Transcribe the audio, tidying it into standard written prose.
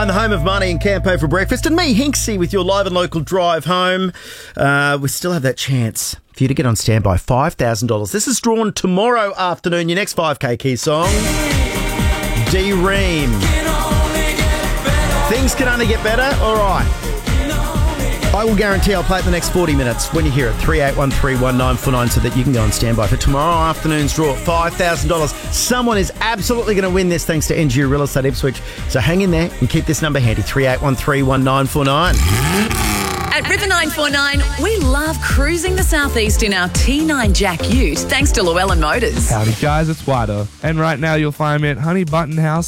the home of money in Campo for breakfast, and me, Hinksy, with your live and local drive home. We still have that chance for you to get on standby. $5,000. This is drawn tomorrow afternoon. Your next 5K key song, D-Ream. Things can only get better? All right. I will guarantee I'll play it the next 40 minutes when you hear it. 38131949 so that you can go on standby for tomorrow afternoon's draw. $5,000. Someone is absolutely going to win this thanks to NG Real Estate Ipswich. So hang in there and keep this number handy. 38131949. At River 949, we love cruising the southeast in our T9 Jack Ute thanks to Llewellyn Motors. Howdy guys, it's Wada. And right now you'll find me at Honey Button House